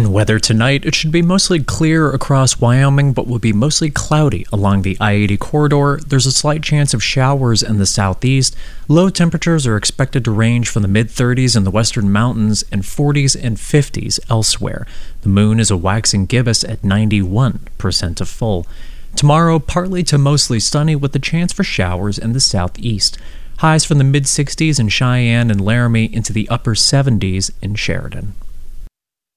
Weather tonight, it should be mostly clear across Wyoming, but will be mostly cloudy along the I-80 corridor. There's a slight chance of showers in the southeast. Low temperatures are expected to range from the mid-30s in the western mountains and 40s and 50s elsewhere. The moon is a waxing gibbous at 91% of full. Tomorrow, partly to mostly sunny with a chance for showers in the southeast. Highs from the mid-60s in Cheyenne and Laramie into the upper 70s in Sheridan.